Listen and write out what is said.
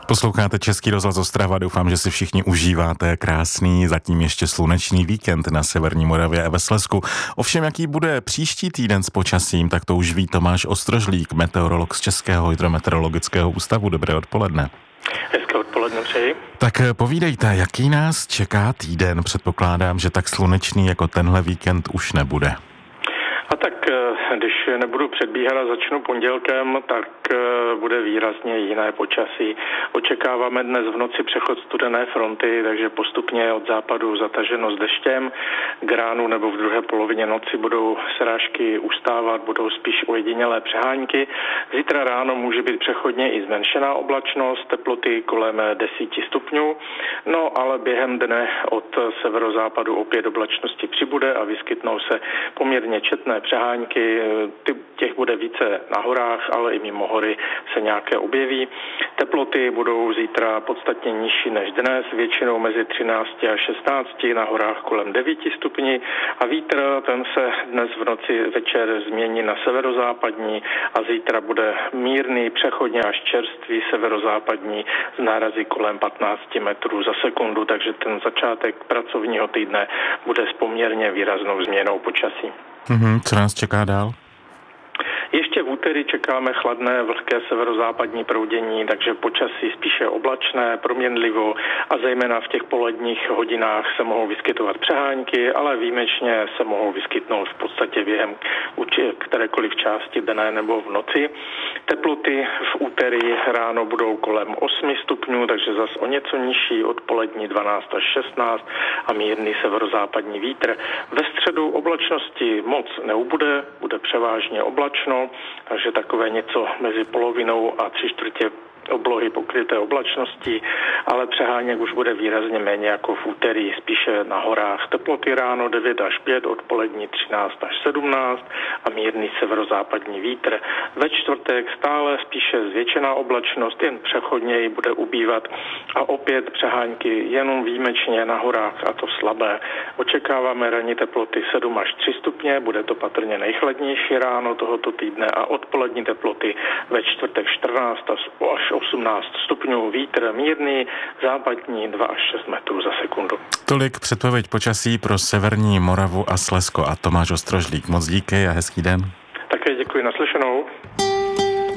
Posloucháte Český rozhlas Ostrava, doufám, že si všichni užíváte krásný, zatím ještě slunečný víkend na severní Moravě a ve Slezsku. Ovšem, jaký bude příští týden s počasím, tak to už ví Tomáš Ostrožlík, meteorolog z Českého hydrometeorologického ústavu. Dobré odpoledne. Hezké odpoledne přeji. Tak povídejte, jaký nás čeká týden? Předpokládám, že tak slunečný jako tenhle víkend už nebude. A tak když nebudu předbíhat a začnu pondělkem, tak bude výrazně jiné počasí. Očekáváme dnes v noci přechod studené fronty, takže postupně od západu zataženo s deštěm. K ránu nebo v druhé polovině noci budou srážky ustávat, budou spíš ojedinělé přehánky. Zítra ráno může být přechodně i zmenšená oblačnost, teploty kolem 10 stupňů. No ale během dne od severozápadu opět oblačnosti přibude a vyskytnou se poměrně četné přehánky. Těch bude více na horách, ale i mimo hory se nějaké objeví. Teploty budou zítra podstatně nižší než dnes, většinou mezi 13 a 16, na horách kolem 9 stupňů a vítr, ten se dnes v noci večer změní na severozápadní a zítra bude mírný, přechodně až čerstvý severozápadní z nárazy kolem 15 metrů za sekundu, takže ten začátek pracovního týdne bude s poměrně výraznou změnou počasí. Co nás čeká dál? Ještě v úterý čekáme chladné, vlhké severozápadní proudění, takže počasí spíše oblačné, proměnlivo a zejména v těch poledních hodinách se mohou vyskytovat přehánky, ale výjimečně se mohou vyskytnout v podstatě během kterékoliv části dne nebo v noci. Teploty v úterý ráno budou kolem 8 stupňů, takže zas o něco nižší, odpolední 12 až 16 a mírný severozápadní vítr. Ve středu oblačnosti moc neubude, bude převážně oblačno, takže takové něco mezi polovinou a 3/4 oblohy pokryté oblačností, ale přeháněk už bude výrazně méně jako v úterý, spíše na horách. Teploty ráno 9 až 5, odpolední 13 až 17 a mírný severozápadní vítr. Ve čtvrtek stále spíše zvětšená oblačnost, jen přechodněji bude ubývat a opět přehánky jenom výjimečně na horách, a to slabé. Očekáváme ranní teploty 7 až 3 stupně, bude to patrně nejchladnější ráno tohoto týdne a odpolední teploty ve čtvrtek 14 až 18 stupňů, vítr mírný, západní 2 až 6 metrů za sekundu. Tolik předpověď počasí pro severní Moravu a Slezsko a Tomáš Ostrožlík. Moc díky a hezký den. Také děkuji, naslyšenou.